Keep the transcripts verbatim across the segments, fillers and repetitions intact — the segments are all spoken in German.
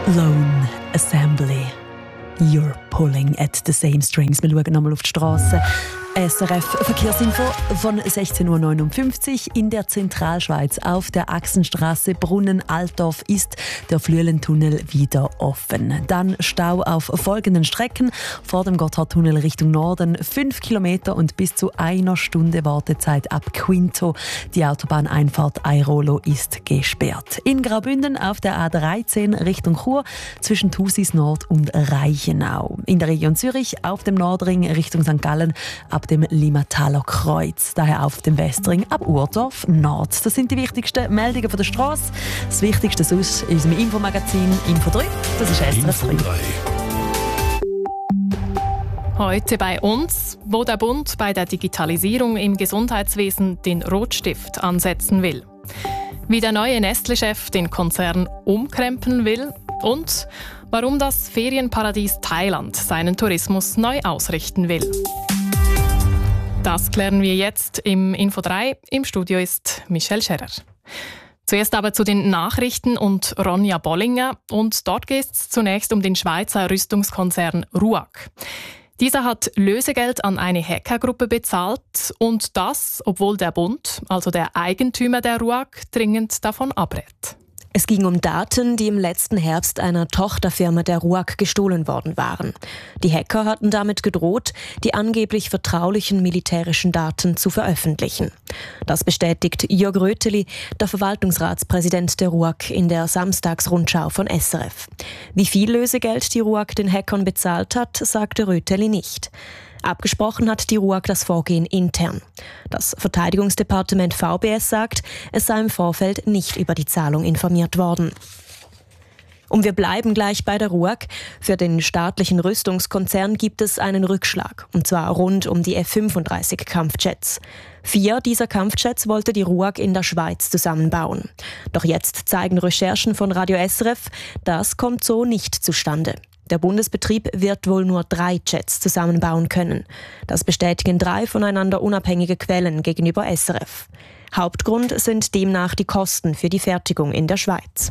Lone Assembly. You're pulling at the same strings. Wir schauen nochmal auf die Straße. S R F Verkehrsinfo von sechzehn Uhr neunundfünfzig in der Zentralschweiz. Auf der Achsenstraße Brunnen-Altdorf ist der Flüelentunnel wieder offen. Dann Stau auf folgenden Strecken. Vor dem Gotthardtunnel Richtung Norden fünf Kilometer und bis zu einer Stunde Wartezeit ab Quinto. Die Autobahneinfahrt Airolo ist gesperrt. In Graubünden auf der A dreizehn Richtung Chur zwischen Thusis Nord und Reichenau. In der Region Zürich auf dem Nordring Richtung Sankt Gallen ab dem Limataler Kreuz. Daher auf dem Westring ab Urdorf Nord. Das sind die wichtigsten Meldungen von der Straße. Das Wichtigste sonst in unserem Infomagazin Info drei. Das ist S R F drei. Heute bei uns, wo der Bund bei der Digitalisierung im Gesundheitswesen den Rotstift ansetzen will. Wie der neue Nestle-Chef den Konzern umkrempeln will und warum das Ferienparadies Thailand seinen Tourismus neu ausrichten will. Das klären wir jetzt im Info drei. Im Studio ist Michelle Scherer. Zuerst aber zu den Nachrichten und Ronja Bollinger. Und dort geht es zunächst um den Schweizer Rüstungskonzern RUAG. Dieser hat Lösegeld an eine Hackergruppe bezahlt und das, obwohl der Bund, also der Eigentümer der RUAG, dringend davon abrät. Es ging um Daten, die im letzten Herbst einer Tochterfirma der RUAG gestohlen worden waren. Die Hacker hatten damit gedroht, die angeblich vertraulichen militärischen Daten zu veröffentlichen. Das bestätigt Jörg Röteli, der Verwaltungsratspräsident der RUAG, in der Samstagsrundschau von S R F. Wie viel Lösegeld die RUAG den Hackern bezahlt hat, sagte Röteli nicht. Abgesprochen hat die RUAG das Vorgehen intern. Das Verteidigungsdepartement V B S sagt, es sei im Vorfeld nicht über die Zahlung informiert worden. Und wir bleiben gleich bei der RUAG. Für den staatlichen Rüstungskonzern gibt es einen Rückschlag, und zwar rund um die F fünfunddreißig Kampfjets. Vier dieser Kampfjets wollte die RUAG in der Schweiz zusammenbauen. Doch jetzt zeigen Recherchen von Radio S R F, das kommt so nicht zustande. Der Bundesbetrieb wird wohl nur drei Jets zusammenbauen können. Das bestätigen drei voneinander unabhängige Quellen gegenüber S R F. Hauptgrund sind demnach die Kosten für die Fertigung in der Schweiz.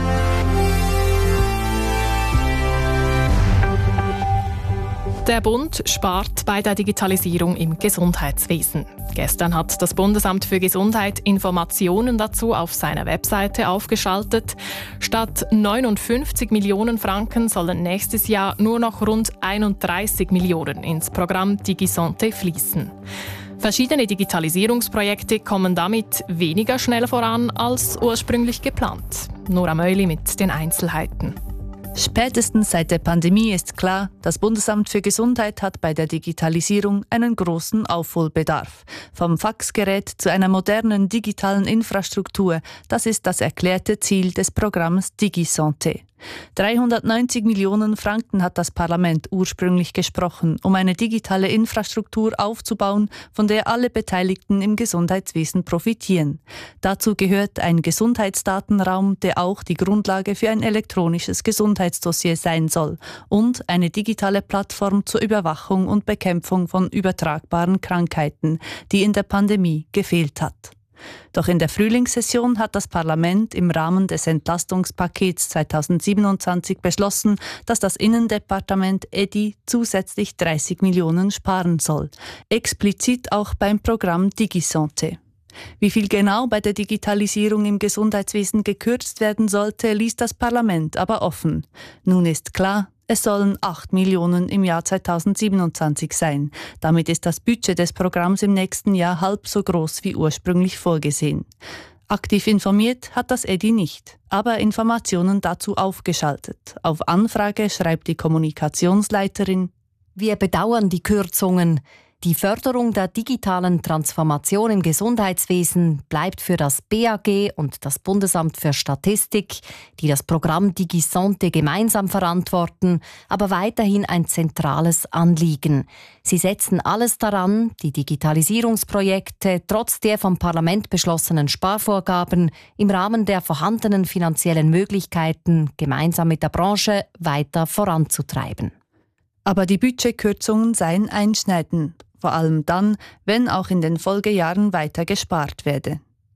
Der Bund spart bei der Digitalisierung im Gesundheitswesen. Gestern hat das Bundesamt für Gesundheit Informationen dazu auf seiner Webseite aufgeschaltet. Statt neunundfünfzig Millionen Franken sollen nächstes Jahr nur noch rund einunddreißig Millionen ins Programm DigiSanté fließen. Verschiedene Digitalisierungsprojekte kommen damit weniger schnell voran als ursprünglich geplant. Nora Meuli mit den Einzelheiten. Spätestens seit der Pandemie ist klar, das Bundesamt für Gesundheit hat bei der Digitalisierung einen großen Aufholbedarf. Vom Faxgerät zu einer modernen digitalen Infrastruktur, das ist das erklärte Ziel des Programms DigiSanté. dreihundertneunzig Millionen Franken hat das Parlament ursprünglich gesprochen, um eine digitale Infrastruktur aufzubauen, von der alle Beteiligten im Gesundheitswesen profitieren. Dazu gehört ein Gesundheitsdatenraum, der auch die Grundlage für ein elektronisches Gesundheitsdossier sein soll, und eine digitale Plattform zur Überwachung und Bekämpfung von übertragbaren Krankheiten, die in der Pandemie gefehlt hat. Doch in der Frühlingssession hat das Parlament im Rahmen des Entlastungspakets zweitausendsiebenundzwanzig beschlossen, dass das Innendepartement E D I zusätzlich dreißig Millionen sparen soll. Explizit auch beim Programm DigiSanté. Wie viel genau bei der Digitalisierung im Gesundheitswesen gekürzt werden sollte, ließ das Parlament aber offen. Nun ist klar, es sollen acht Millionen im Jahr zweitausendsiebenundzwanzig sein. Damit ist das Budget des Programms im nächsten Jahr halb so groß wie ursprünglich vorgesehen. Aktiv informiert hat das E D I nicht, aber Informationen dazu aufgeschaltet. Auf Anfrage schreibt die Kommunikationsleiterin: Wir bedauern die Kürzungen. Die Förderung der digitalen Transformation im Gesundheitswesen bleibt für das B A G und das Bundesamt für Statistik, die das Programm DigiSanté gemeinsam verantworten, aber weiterhin ein zentrales Anliegen. Sie setzen alles daran, die Digitalisierungsprojekte trotz der vom Parlament beschlossenen Sparvorgaben im Rahmen der vorhandenen finanziellen Möglichkeiten gemeinsam mit der Branche weiter voranzutreiben. Aber die Budgetkürzungen seien einschneidend. Vor allem dann, wenn auch in den Folgejahren weiter gespart werde.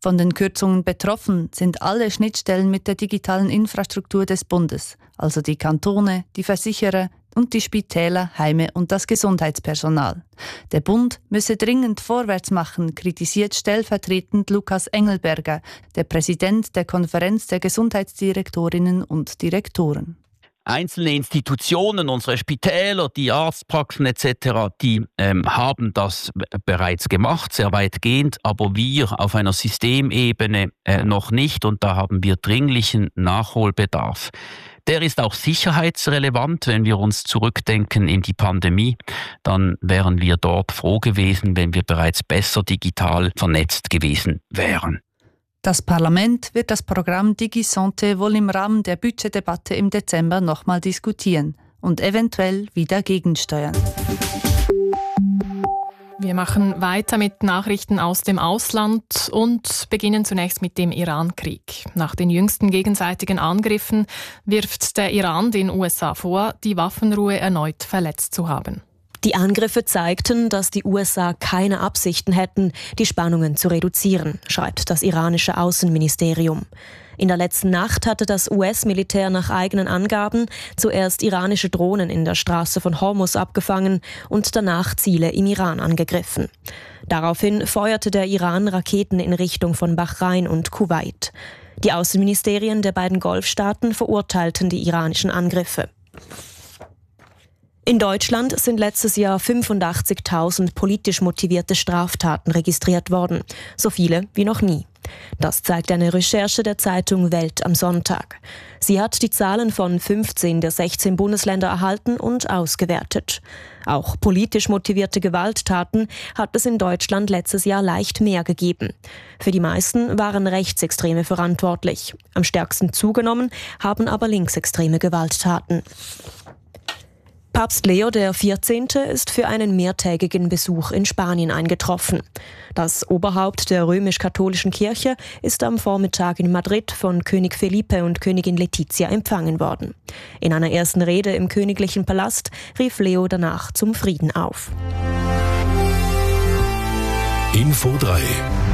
Von den Kürzungen betroffen sind alle Schnittstellen mit der digitalen Infrastruktur des Bundes, also die Kantone, die Versicherer und die Spitäler, Heime und das Gesundheitspersonal. Der Bund müsse dringend vorwärts machen, kritisiert stellvertretend Lukas Engelberger, der Präsident der Konferenz der Gesundheitsdirektorinnen und Direktoren. Einzelne Institutionen, unsere Spitäler, die Arztpraxen et cetera, die ähm, haben das bereits gemacht, sehr weitgehend, aber wir auf einer Systemebene äh, noch nicht und da haben wir dringlichen Nachholbedarf. Der ist auch sicherheitsrelevant, wenn wir uns zurückdenken in die Pandemie, dann wären wir dort froh gewesen, wenn wir bereits besser digital vernetzt gewesen wären. Das Parlament wird das Programm DigiSanté wohl im Rahmen der Budgetdebatte im Dezember nochmal diskutieren und eventuell wieder gegensteuern. Wir machen weiter mit Nachrichten aus dem Ausland und beginnen zunächst mit dem Iran-Krieg. Nach den jüngsten gegenseitigen Angriffen wirft der Iran den U S A vor, die Waffenruhe erneut verletzt zu haben. Die Angriffe zeigten, dass die U S A keine Absichten hätten, die Spannungen zu reduzieren, schreibt das iranische Außenministerium. In der letzten Nacht hatte das U S-Militär nach eigenen Angaben zuerst iranische Drohnen in der Straße von Hormuz abgefangen und danach Ziele im Iran angegriffen. Daraufhin feuerte der Iran Raketen in Richtung von Bahrain und Kuwait. Die Außenministerien der beiden Golfstaaten verurteilten die iranischen Angriffe. In Deutschland sind letztes Jahr fünfundachtzigtausend politisch motivierte Straftaten registriert worden, so viele wie noch nie. Das zeigt eine Recherche der Zeitung Welt am Sonntag. Sie hat die Zahlen von fünfzehn der sechzehn Bundesländer erhalten und ausgewertet. Auch politisch motivierte Gewalttaten hat es in Deutschland letztes Jahr leicht mehr gegeben. Für die meisten waren Rechtsextreme verantwortlich. Am stärksten zugenommen haben aber linksextreme Gewalttaten. Papst Leo der vierzehnte ist für einen mehrtägigen Besuch in Spanien eingetroffen. Das Oberhaupt der römisch-katholischen Kirche ist am Vormittag in Madrid von König Felipe und Königin Letizia empfangen worden. In einer ersten Rede im königlichen Palast rief Leo danach zum Frieden auf. Info drei.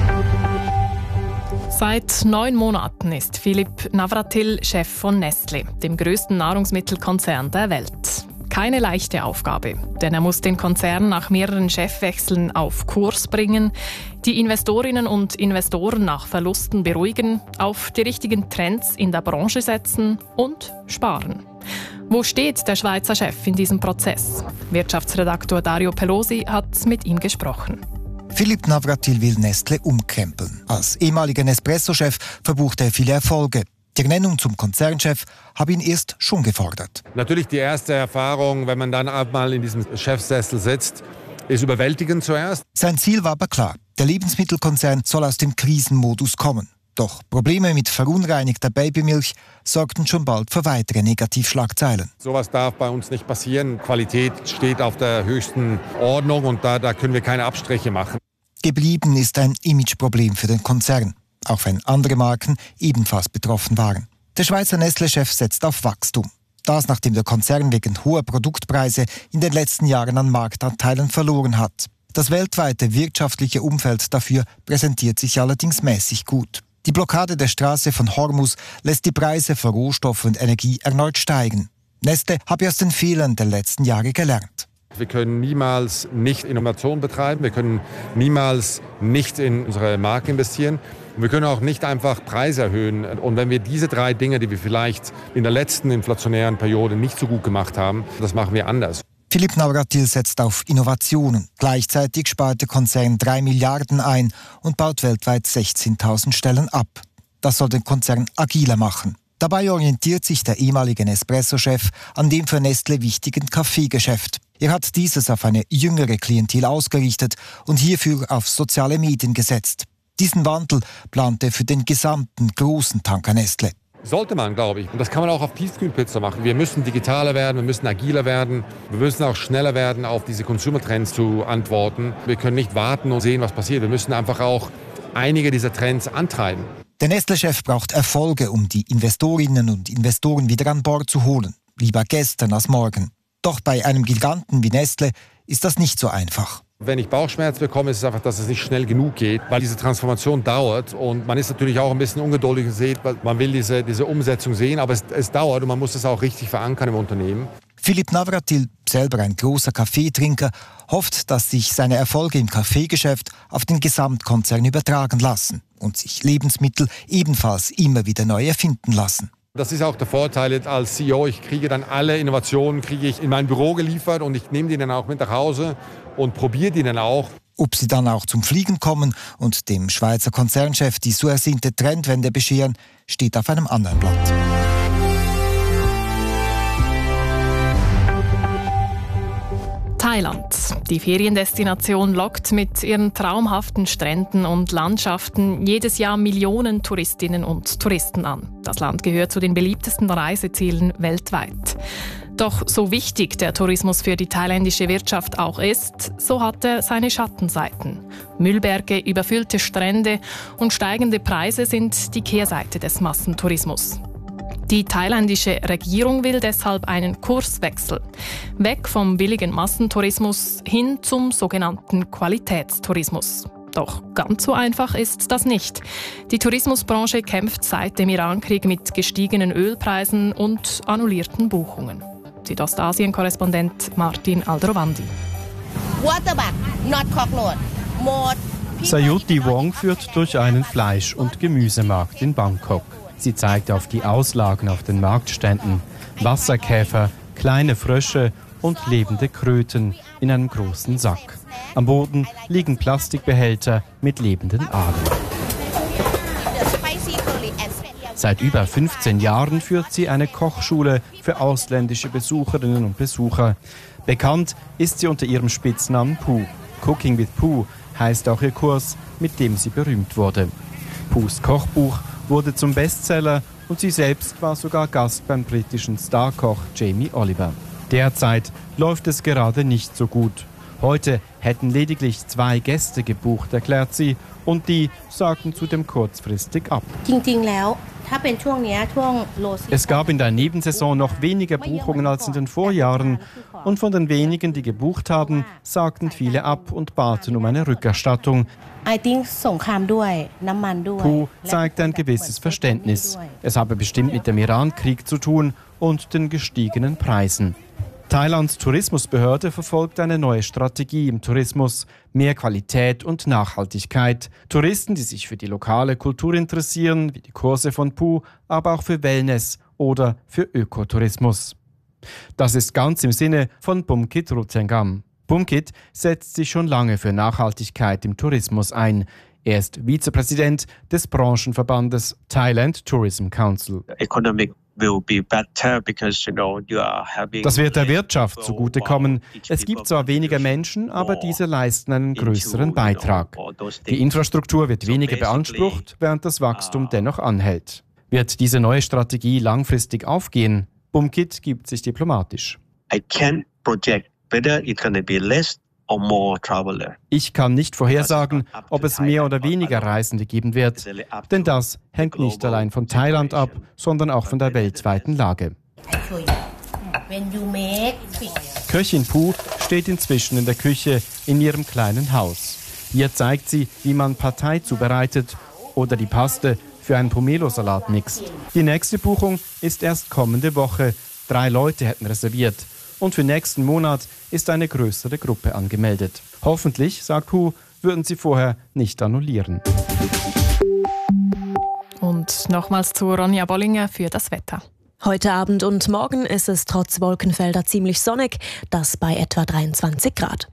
Seit neun Monaten ist Philipp Navratil Chef von Nestlé, dem größten Nahrungsmittelkonzern der Welt. Keine leichte Aufgabe, denn er muss den Konzern nach mehreren Chefwechseln auf Kurs bringen, die Investorinnen und Investoren nach Verlusten beruhigen, auf die richtigen Trends in der Branche setzen und sparen. Wo steht der Schweizer Chef in diesem Prozess? Wirtschaftsredaktor Dario Pelosi hat mit ihm gesprochen. Philipp Navratil will Nestlé umkrempeln. Als ehemaliger Nespresso-Chef verbuchte er viele Erfolge. Die Ernennung zum Konzernchef habe ihn erst schon gefordert. Natürlich die erste Erfahrung, wenn man dann einmal in diesem Chefsessel sitzt, ist überwältigend zuerst. Sein Ziel war aber klar. Der Lebensmittelkonzern soll aus dem Krisenmodus kommen. Doch Probleme mit verunreinigter Babymilch sorgten schon bald für weitere Negativschlagzeilen. Sowas darf bei uns nicht passieren. Qualität steht auf der höchsten Ordnung und da, da können wir keine Abstriche machen. Geblieben ist ein Imageproblem für den Konzern, auch wenn andere Marken ebenfalls betroffen waren. Der Schweizer Nestlé-Chef setzt auf Wachstum. Das, nachdem der Konzern wegen hoher Produktpreise in den letzten Jahren an Marktanteilen verloren hat. Das weltweite wirtschaftliche Umfeld dafür präsentiert sich allerdings mäßig gut. Die Blockade der Straße von Hormuz lässt die Preise für Rohstoffe und Energie erneut steigen. Nestlé habe aus den Fehlern der letzten Jahre gelernt. Wir können niemals nicht Innovation betreiben, wir können niemals nicht in unsere Marke investieren. Wir können auch nicht einfach Preise erhöhen. Und wenn wir diese drei Dinge, die wir vielleicht in der letzten inflationären Periode nicht so gut gemacht haben, das machen wir anders. Philipp Navratil setzt auf Innovationen. Gleichzeitig spart der Konzern drei Milliarden ein und baut weltweit sechzehntausend Stellen ab. Das soll den Konzern agiler machen. Dabei orientiert sich der ehemalige Nespresso-Chef an dem für Nestlé wichtigen Kaffeegeschäft. Er hat dieses auf eine jüngere Klientel ausgerichtet und hierfür auf soziale Medien gesetzt. Diesen Wandel plant er für den gesamten großen Tanker Nestlé. Sollte man, glaube ich. Und das kann man auch auf Tiefkühlpizza machen. Wir müssen digitaler werden, wir müssen agiler werden. Wir müssen auch schneller werden, auf diese Consumer-Trends zu antworten. Wir können nicht warten und sehen, was passiert. Wir müssen einfach auch einige dieser Trends antreiben. Der Nestlé-Chef braucht Erfolge, um die Investorinnen und Investoren wieder an Bord zu holen. Lieber gestern als morgen. Doch bei einem Giganten wie Nestlé ist das nicht so einfach. Wenn ich Bauchschmerzen bekomme, ist es einfach, dass es nicht schnell genug geht, weil diese Transformation dauert. Und man ist natürlich auch ein bisschen ungeduldig und sieht, weil man will diese, diese Umsetzung sehen, aber es, es dauert und man muss es auch richtig verankern im Unternehmen. Philipp Navratil, selber ein großer Kaffeetrinker, hofft, dass sich seine Erfolge im Kaffeegeschäft auf den Gesamtkonzern übertragen lassen und sich Lebensmittel ebenfalls immer wieder neu erfinden lassen. Das ist auch der Vorteil als C E O. Ich kriege dann alle Innovationen kriege ich in mein Büro geliefert und ich nehme die dann auch mit nach Hause und probiere die dann auch. Ob sie dann auch zum Fliegen kommen und dem Schweizer Konzernchef die so ersehnte Trendwende bescheren, steht auf einem anderen Blatt. Thailand. Die Feriendestination lockt mit ihren traumhaften Stränden und Landschaften jedes Jahr Millionen Touristinnen und Touristen an. Das Land gehört zu den beliebtesten Reisezielen weltweit. Doch so wichtig der Tourismus für die thailändische Wirtschaft auch ist, so hat er seine Schattenseiten. Müllberge, überfüllte Strände und steigende Preise sind die Kehrseite des Massentourismus. Die thailändische Regierung will deshalb einen Kurswechsel. Weg vom billigen Massentourismus hin zum sogenannten Qualitätstourismus. Doch ganz so einfach ist das nicht. Die Tourismusbranche kämpft seit dem Irankrieg mit gestiegenen Ölpreisen und annullierten Buchungen. Südostasien-Korrespondent Martin Aldrovandi. Sayuti Wong führt durch einen Fleisch- und Gemüsemarkt in Bangkok. Sie zeigt auf die Auslagen auf den Marktständen. Wasserkäfer, kleine Frösche und lebende Kröten in einem großen Sack. Am Boden liegen Plastikbehälter mit lebenden Aalen. Seit über fünfzehn Jahren führt sie eine Kochschule für ausländische Besucherinnen und Besucher. Bekannt ist sie unter ihrem Spitznamen Pooh. Cooking with Pooh heißt auch ihr Kurs, mit dem sie berühmt wurde. Poohs Kochbuch wurde zum Bestseller und sie selbst war sogar Gast beim britischen Starkoch Jamie Oliver. Derzeit läuft es gerade nicht so gut. Heute hätten lediglich zwei Gäste gebucht, erklärt sie, und die sagten zudem kurzfristig ab. Es gab in der Nebensaison noch weniger Buchungen als in den Vorjahren und von den wenigen, die gebucht haben, sagten viele ab und baten um eine Rückerstattung. Pooh zeigt ein gewisses Verständnis. Es habe bestimmt mit dem Iran-Krieg zu tun und den gestiegenen Preisen. Thailands Tourismusbehörde verfolgt eine neue Strategie im Tourismus, mehr Qualität und Nachhaltigkeit. Touristen, die sich für die lokale Kultur interessieren, wie die Kurse von Pooh, aber auch für Wellness oder für Ökotourismus. Das ist ganz im Sinne von Bumkit Rutengam. Bumkit setzt sich schon lange für Nachhaltigkeit im Tourismus ein. Er ist Vizepräsident des Branchenverbandes Thailand Tourism Council. Economic Das wird der Wirtschaft zugutekommen. Es gibt zwar weniger Menschen, aber diese leisten einen größeren Beitrag. Die Infrastruktur wird weniger beansprucht, während das Wachstum dennoch anhält. Wird diese neue Strategie langfristig aufgehen? Bumkit gibt sich diplomatisch. I can't project whether it's going to be less or more traveler. Ich kann nicht vorhersagen, ob es mehr oder weniger Reisende geben wird, denn das hängt nicht allein von Thailand ab, sondern auch von der weltweiten Lage. Köchin Pooh steht inzwischen in der Küche in ihrem kleinen Haus. Hier zeigt sie, wie man Pad Thai zubereitet oder die Paste für einen Pomelo-Salat mixt. Die nächste Buchung ist erst kommende Woche. Drei Leute hätten reserviert. Und für nächsten Monat ist eine größere Gruppe angemeldet. Hoffentlich, sagt Pooh, würden sie vorher nicht annullieren. Und nochmals zu Ronja Bollinger für das Wetter. Heute Abend und morgen ist es trotz Wolkenfelder ziemlich sonnig, das bei etwa dreiundzwanzig Grad.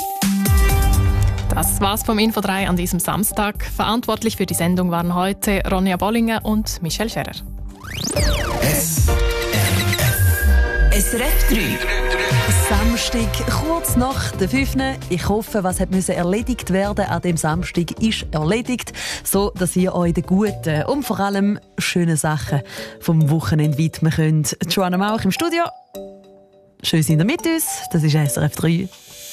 Das war's vom Info drei an diesem Samstag. Verantwortlich für die Sendung waren heute Ronja Bollinger und Michelle Scherer. S S R F drei. Samstag, kurz nach der fünf. Ich hoffe, was hat müssen erledigt werden an dem Samstag, ist erledigt, so dass ihr euch den guten und vor allem schönen Sachen vom Wochenende widmen könnt. Joanna Mauch im Studio. Schön, sind ihr mit uns. Das ist S R F drei.